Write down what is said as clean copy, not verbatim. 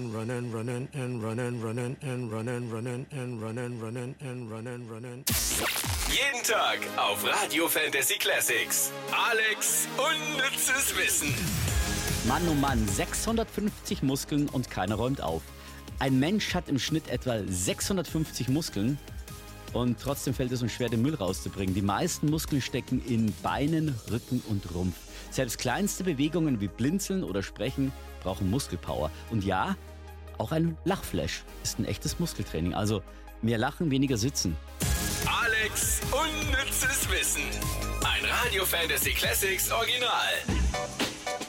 Running, running and running, running and running, running and running, running and running, running. Jeden Tag auf Radio Fantasy Classics. Alex unnützes Wissen. Mann, oh Mann, 650 Muskeln und keiner räumt auf. Ein Mensch hat im Schnitt etwa 650 Muskeln und trotzdem fällt es uns schwer, den Müll rauszubringen. Die meisten Muskeln stecken in Beinen, Rücken und Rumpf. Selbst kleinste Bewegungen wie Blinzeln oder Sprechen brauchen Muskelpower. Und ja, auch ein Lachflash ist ein echtes Muskeltraining. Also mehr lachen, weniger sitzen. Alex unnützes Wissen. Ein Radio Fantasy Classics Original.